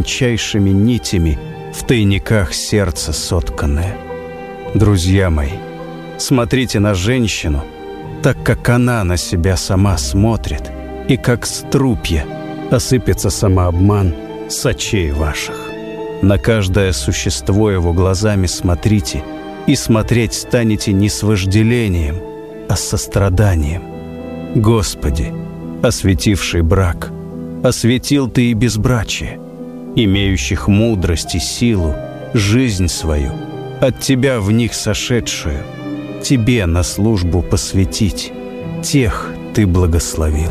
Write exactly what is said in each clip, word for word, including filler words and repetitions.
тончайшими нитями в тайниках сердца сотканное. Друзья мои, смотрите на женщину, так как она на себя сама смотрит, и как струпья осыпется самообман с очей ваших. На каждое существо его глазами смотрите, и смотреть станете не с вожделением, а с состраданием. Господи, осветивший брак, осветил Ты и безбрачие, имеющих мудрость и силу, жизнь свою, от Тебя в них сошедшую, Тебе на службу посвятить, тех Ты благословил.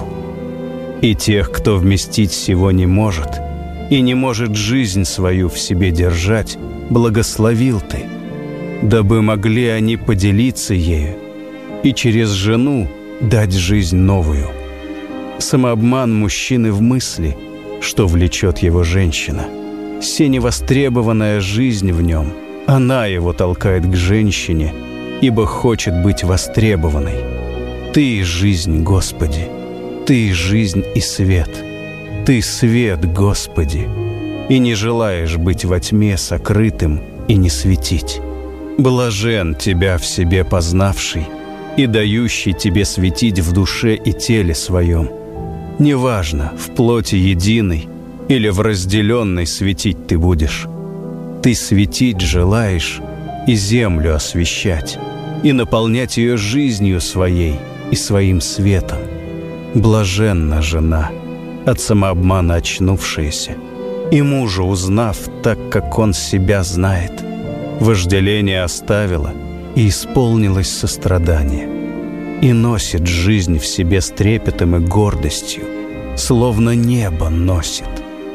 И тех, кто вместить сего не может, и не может жизнь свою в себе держать, благословил Ты, дабы могли они поделиться ею и через жену дать жизнь новую. Самообман мужчины в мысли, что влечет его женщина. Се невостребованная жизнь в нем, она его толкает к женщине, ибо хочет быть востребованной. Ты — жизнь, Господи, Ты — жизнь и свет. Ты — свет, Господи, и не желаешь быть во тьме сокрытым и не светить. Блажен Тебя в себе познавший и дающий Тебе светить в душе и теле своем. Неважно, в плоти единой или в разделенной светить Ты будешь. Ты светить желаешь и землю освещать, и наполнять ее жизнью своей и своим светом. Блаженна жена, от самообмана очнувшаяся, и мужа узнав так, как он себя знает, вожделение оставила и исполнилось сострадание, и носит жизнь в себе с трепетом и гордостью, словно небо носит.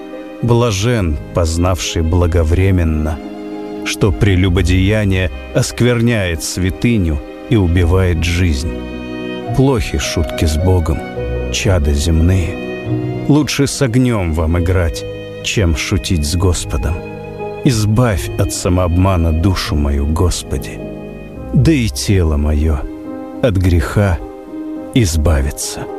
Блажен, познавший благовременно, что прелюбодеяние оскверняет святыню и убивает жизнь. Плохи шутки с Богом, чада земные. Лучше с огнем вам играть, чем шутить с Господом. Избавь от самообмана душу мою, Господи, да и тело мое от греха избавится.